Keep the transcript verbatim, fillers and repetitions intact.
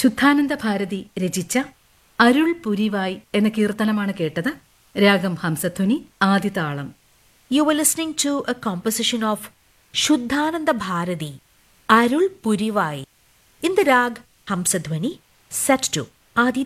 ശുദ്ധാനന്ദ ഭാരതി രചിച്ച അരുൾ പുരിവായ് എന്ന കീർത്തനമാണ് കേട്ടത്. രാഗം Hamsadhwani, ആദിതാളം. You were listening to a composition of Shuddhananda Bharati, Arul Purivai, in the rag Hamsadhwani, set to Adi